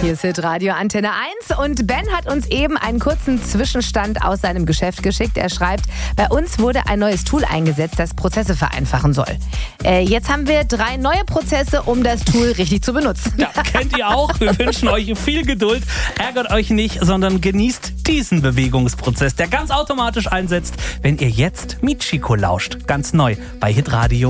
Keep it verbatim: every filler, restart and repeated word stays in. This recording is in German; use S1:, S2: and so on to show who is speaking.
S1: Hier ist Hitradio Antenne eins und Ben hat uns eben einen kurzen Zwischenstand aus seinem Geschäft geschickt. Er schreibt, bei uns wurde ein neues Tool eingesetzt, das Prozesse vereinfachen soll. Äh, jetzt haben wir drei neue Prozesse, um das Tool richtig zu benutzen.
S2: Ja, kennt ihr auch. Wir wünschen euch viel Geduld. Ärgert euch nicht, sondern genießt diesen Bewegungsprozess, der ganz automatisch einsetzt, wenn ihr jetzt Michiko lauscht. Ganz neu bei Hitradio.